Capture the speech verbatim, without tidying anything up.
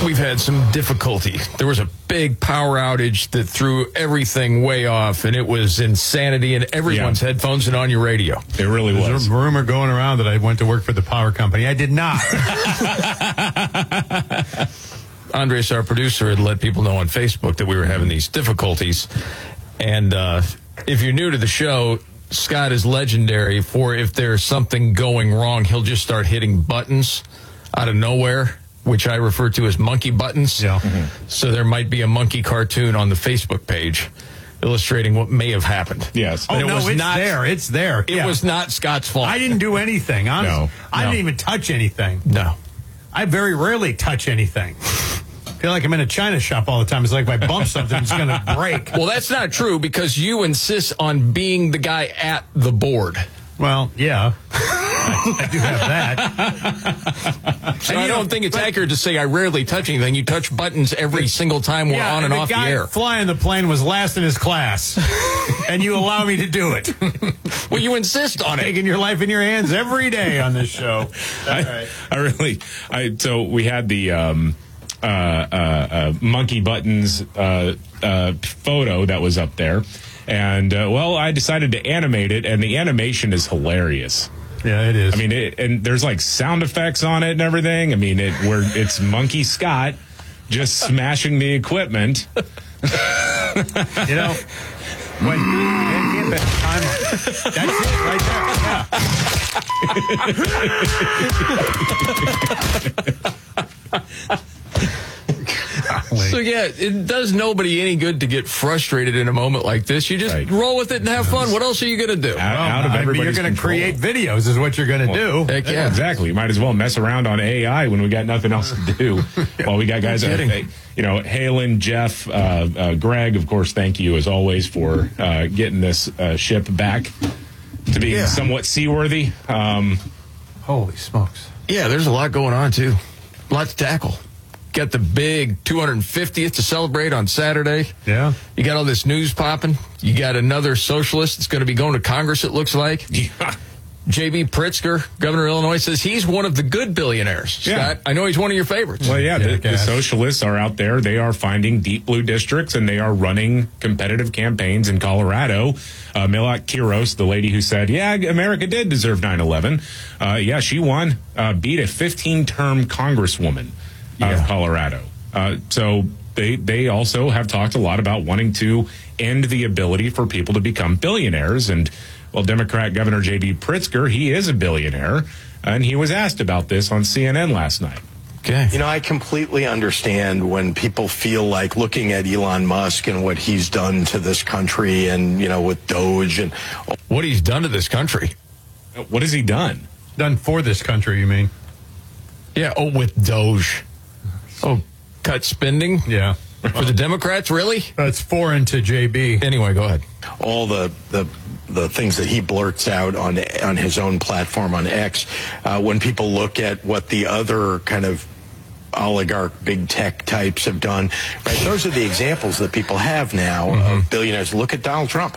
we've had some difficulty. There was a big power outage that threw everything way off, and it was insanity in everyone's yeah. headphones and on your radio. It really was. There's a rumor going around that I went to work for the power company. I did not. Andres, our producer, had let people know on Facebook that we were having these difficulties. And uh, if you're new to the show, Scott is legendary for if there's something going wrong, he'll just start hitting buttons out of nowhere, which I refer to as monkey buttons. Yeah. Mm-hmm. So there might be a monkey cartoon on the Facebook page illustrating what may have happened. Yes. Oh, but it no, was it's not, there. It's there. It yeah. was not Scott's fault. I didn't do anything. Honestly. No. I no. didn't even touch anything. No. I very rarely touch anything. I feel like I'm in a china shop all the time. It's like if I bump something, it's going to break. Well, that's not true because you insist on being the guy at the board. Well, yeah. I, I do have that. So I don't know, think it's but, accurate to say I rarely touch anything. You touch buttons every single time we're yeah, on and, and off the, guy the air. Flying the plane was last in his class, and you allow me to do it. Well, you insist on it. Taking your life in your hands every day on this show. I, right. I really, I so we had the um, uh, uh, uh, monkey buttons uh, uh, photo that was up there, and uh, well, I decided to animate it, and the animation is hilarious. Yeah, it is. I mean, it, and there's like sound effects on it and everything. I mean, it where it's Monkey Scott just smashing the equipment. You know, when man can't bet time on it. That's it right there. Yeah. So, yeah, it does nobody any good to get frustrated in a moment like this. You just right. roll with it and have fun. What else are you going to do? Out, out of everybody's You're going to create videos is what you're going to well, do. Heck yeah. Exactly. You might as well mess around on A I when we got nothing else to do. While we got guys, uh, you know, Halen, Jeff, uh, uh, Greg, of course, thank you as always for uh, getting this uh, ship back to being yeah. somewhat seaworthy. Um, Holy smokes. Yeah, there's a lot going on, too. A lot to tackle. Got the big two hundred fiftieth to celebrate on Saturday. Yeah. You got all this news popping. You got another socialist that's going to be going to Congress, it looks like. Yeah. J B Pritzker, governor of Illinois, says he's one of the good billionaires. Yeah. Scott, I know he's one of your favorites. Well, yeah, yeah the, the socialists are out there. They are finding deep blue districts, and they are running competitive campaigns in Colorado. Uh, Milak Quiros, the lady who said, yeah, America did deserve nine eleven. Uh, yeah, she won, uh, beat a fifteen-term congresswoman out yeah. of Colorado. Uh, so they they also have talked a lot about wanting to end the ability for people to become billionaires. And, well, Democrat Governor J B Pritzker, he is a billionaire, and he was asked about this on C N N last night. Okay. You know, I completely understand when people feel like looking at Elon Musk and what he's done to this country and, you know, with Doge and what he's done to this country. What has he done? Done for this country, you mean? Yeah, oh, with Doge. Oh, cut spending? Yeah. For the Democrats, really? That's foreign to J B. Anyway, go ahead. all the, the the things that he blurts out on on his own platform on X, uh, when people look at what the other kind of oligarch big tech types have done, right? Those are the examples that people have now mm-hmm. of billionaires. Look at Donald Trump.